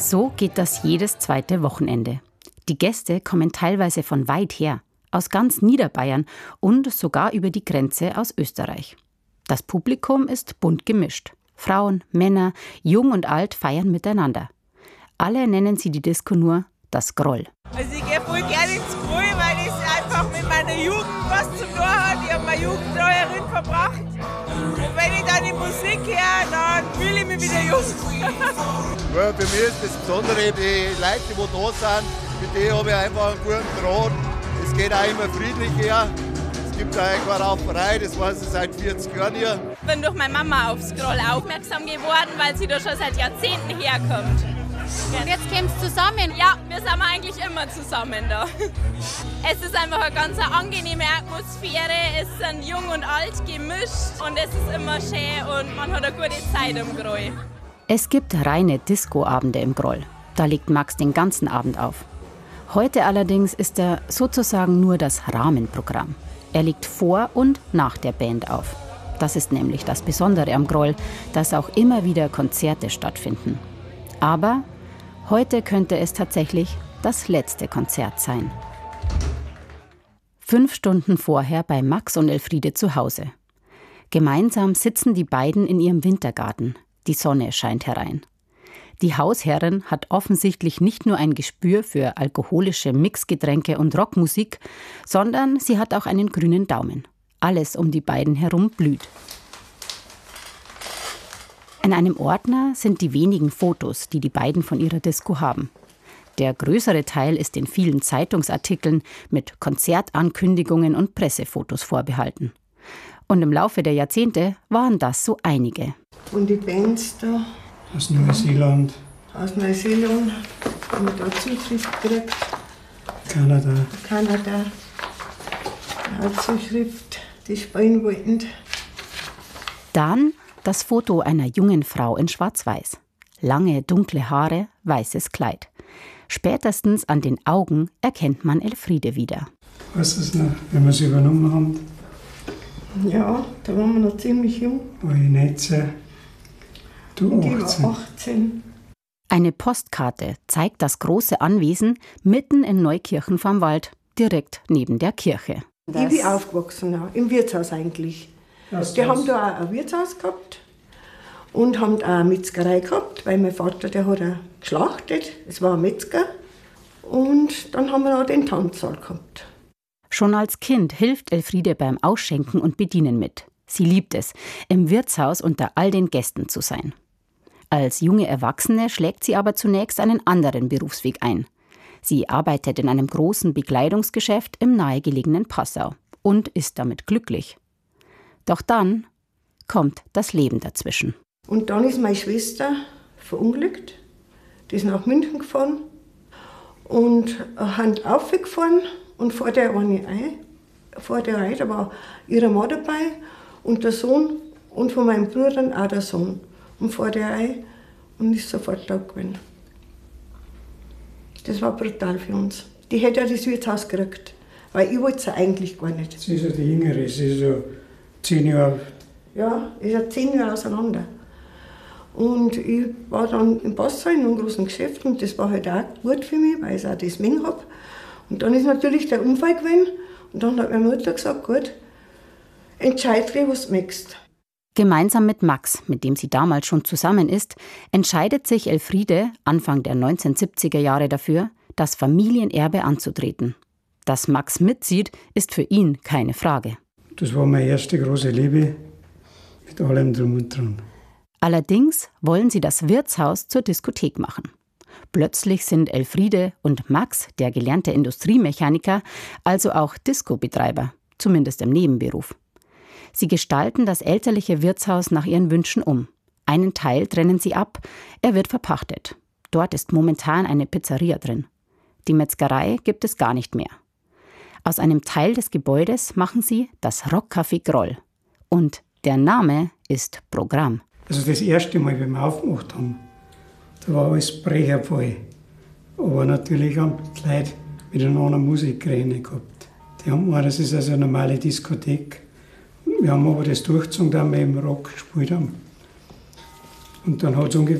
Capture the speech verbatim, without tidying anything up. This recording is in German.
So geht das jedes zweite Wochenende. Die Gäste kommen teilweise von weit her, aus ganz Niederbayern und sogar über die Grenze aus Österreich. Das Publikum ist bunt gemischt. Frauen, Männer, jung und alt feiern miteinander. Alle nennen sie die Disco nur das Groll. Also ich gehe voll gerne ins Groll, weil es einfach mit meiner Jugend was zu tun hat. Ich habe meine Jugend darin verbracht. Und wenn ich dann die Musik höre, dann fühle ich mich wieder jung. Ja, für mich ist das Besondere, die Leute, die da sind, mit denen habe ich einfach einen guten Draht. Es geht auch immer friedlich her. Es gibt auch keine Rauferei, das weiß ich seit vierzig Jahren hier. Ich bin durch meine Mama aufs Groll aufmerksam geworden, weil sie da schon seit Jahrzehnten herkommt. Und jetzt kommt es zusammen? Ja, wir sind eigentlich immer zusammen da. Es ist einfach eine ganz angenehme Atmosphäre, es sind jung und alt gemischt und es ist immer schön und man hat eine gute Zeit im Groll. Es gibt reine Disco-Abende im Groll. Da legt Max den ganzen Abend auf. Heute allerdings ist er sozusagen nur das Rahmenprogramm. Er legt vor und nach der Band auf. Das ist nämlich das Besondere am Groll, dass auch immer wieder Konzerte stattfinden. Aber heute könnte es tatsächlich das letzte Konzert sein. Fünf Stunden vorher bei Max und Elfriede zu Hause. Gemeinsam sitzen die beiden in ihrem Wintergarten. Die Sonne scheint herein. Die Hausherrin hat offensichtlich nicht nur ein Gespür für alkoholische Mixgetränke und Rockmusik, sondern sie hat auch einen grünen Daumen. Alles um die beiden herum blüht. In einem Ordner sind die wenigen Fotos, die die beiden von ihrer Disco haben. Der größere Teil ist in vielen Zeitungsartikeln mit Konzertankündigungen und Pressefotos vorbehalten. Und im Laufe der Jahrzehnte waren das so einige. Und die Bands da. Aus Neuseeland. Aus Neuseeland. Haben wir da Zuschrift gekriegt. Kanada. Kanada. Auch Zuschrift, die spielen wollten. Dann das Foto einer jungen Frau in Schwarz-Weiß. Lange, dunkle Haare, weißes Kleid. Spätestens an den Augen erkennt man Elfriede wieder. Was ist noch, wenn wir sie übernommen haben? Ja, da waren wir noch ziemlich jung. War ich neunzehn, du Und ich achtzehn. war achtzehn. Eine Postkarte zeigt das große Anwesen mitten in Neukirchen vorm Wald, direkt neben der Kirche. Ich bin aufgewachsen, ja, im Wirtshaus eigentlich. Das Die war's. haben da auch ein Wirtshaus gehabt und haben auch eine Metzgerei gehabt, weil mein Vater, der hat auch geschlachtet, es war ein Metzger. Und dann haben wir auch den Tanzsaal gehabt. Schon als Kind hilft Elfriede beim Ausschenken und Bedienen mit. Sie liebt es, im Wirtshaus unter all den Gästen zu sein. Als junge Erwachsene schlägt sie aber zunächst einen anderen Berufsweg ein. Sie arbeitet in einem großen Bekleidungsgeschäft im nahegelegenen Passau und ist damit glücklich. Doch dann kommt das Leben dazwischen. Und dann ist meine Schwester verunglückt. Die ist nach München gefahren und Hand aufgefahren und vor der eine ein, vor der ein, da war ihre Mann dabei und der Sohn und von meinem Bruder auch der Sohn. Und vor der ein und ist sofort da gewesen. Das war brutal für uns. Die hätte ja das Wirtshaus gekriegt, weil ich wollte sie eigentlich gar nicht. Sie ist ja die Jüngere, sie ist so zehn Jahre. Ja, ist ja zehn Jahre auseinander. Und ich war dann im Passau in einem großen Geschäft und das war halt auch gut für mich, weil ich auch das Menge habe. Und dann ist natürlich der Unfall gewesen und dann hat meine Mutter gesagt, gut, entscheid dich, was du möchtest. Gemeinsam mit Max, mit dem sie damals schon zusammen ist, entscheidet sich Elfriede Anfang der neunzehnhundertsiebziger Jahre dafür, das Familienerbe anzutreten. Dass Max mitzieht, ist für ihn keine Frage. Das war meine erste große Liebe, mit allem drum und dran. Allerdings wollen sie das Wirtshaus zur Diskothek machen. Plötzlich sind Elfriede und Max, der gelernte Industriemechaniker, also auch Disco-Betreiber, zumindest im Nebenberuf. Sie gestalten das elterliche Wirtshaus nach ihren Wünschen um. Einen Teil trennen sie ab, er wird verpachtet. Dort ist momentan eine Pizzeria drin. Die Metzgerei gibt es gar nicht mehr. Aus einem Teil des Gebäudes machen sie das Rockcafé Groll. Und der Name ist Programm. Also das erste Mal, wenn wir aufgemacht haben, da war alles brechervoll. Aber natürlich haben die Leute mit einer anderen Musik gehabt. Die haben gemeint, das ist also eine normale Diskothek. Wir haben aber das durchgezogen, dass wir eben Rock gespielt haben. Und dann hat es ungefähr